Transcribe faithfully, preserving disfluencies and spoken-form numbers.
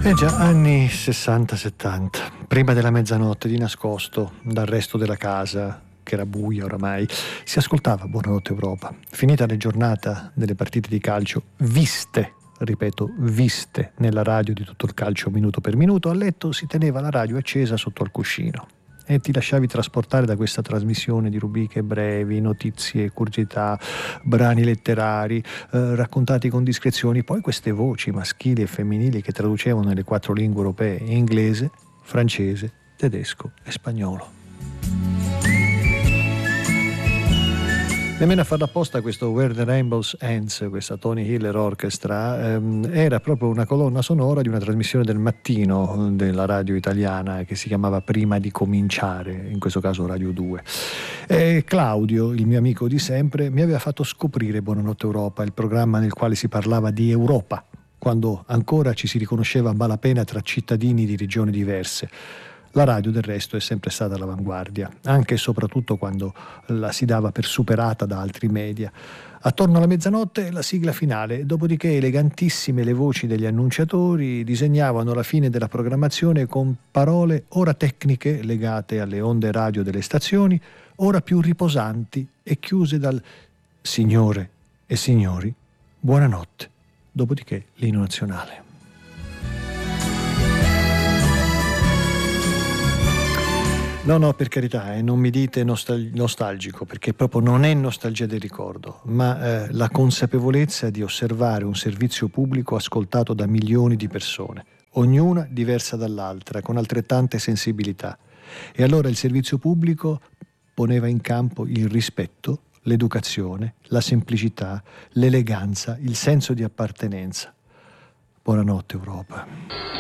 Eh già, anni sessanta settanta, prima della mezzanotte, di nascosto dal resto della casa, che era buia oramai, si ascoltava Buonanotte Europa. Finita la giornata delle partite di calcio, viste, ripeto, viste nella radio di Tutto il Calcio minuto per minuto, a letto si teneva la radio accesa sotto al cuscino e ti lasciavi trasportare da questa trasmissione di rubriche brevi, notizie, curiosità, brani letterari, eh, raccontati con discrezioni, poi queste voci maschili e femminili che traducevano nelle quattro lingue europee: inglese, francese, tedesco e spagnolo. Nemmeno a farla apposta questo Where the Rainbows Ends, questa Tony Hiller Orchestra, ehm, era proprio una colonna sonora di una trasmissione del mattino della radio italiana che si chiamava Prima di cominciare, in questo caso Radio due. E Claudio, il mio amico di sempre, mi aveva fatto scoprire Buonanotte Europa, il programma nel quale si parlava di Europa, quando ancora ci si riconosceva a malapena tra cittadini di regioni diverse. La radio del resto è sempre stata all'avanguardia, anche e soprattutto quando la si dava per superata da altri media. Attorno alla mezzanotte la sigla finale, dopodiché elegantissime le voci degli annunciatori disegnavano la fine della programmazione con parole ora tecniche legate alle onde radio delle stazioni, ora più riposanti e chiuse dal signore e signori, buonanotte, dopodiché l'inno nazionale. No, no, per carità, eh, non mi dite nostal- nostalgico, perché proprio non è nostalgia del ricordo, ma eh, la consapevolezza di osservare un servizio pubblico ascoltato da milioni di persone, ognuna diversa dall'altra, con altrettante sensibilità. E allora il servizio pubblico poneva in campo il rispetto, l'educazione, la semplicità, l'eleganza, il senso di appartenenza. Buonanotte Europa.